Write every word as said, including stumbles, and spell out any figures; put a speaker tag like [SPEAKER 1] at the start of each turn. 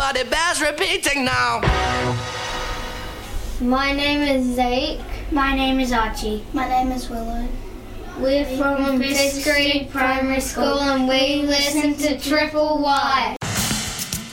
[SPEAKER 1] but it bears repeating now.
[SPEAKER 2] My name is Zeke.
[SPEAKER 3] My name is Archie.
[SPEAKER 4] My name is Willow.
[SPEAKER 2] We're from Fifth Street Primary School and we listen to Triple Y.